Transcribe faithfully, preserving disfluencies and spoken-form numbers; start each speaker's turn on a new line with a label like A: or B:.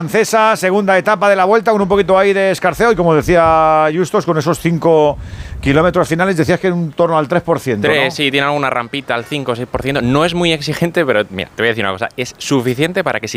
A: Francesa, segunda etapa de la Vuelta, con un poquito ahí de escarceo y como decía Justos, con esos cinco kilómetros finales, decías que en torno al tres por ciento,
B: tres,
A: ¿no?
B: Sí, tiene alguna rampita al cinco o seis por ciento. No es muy exigente, pero mira, te voy a decir una cosa, es suficiente para que si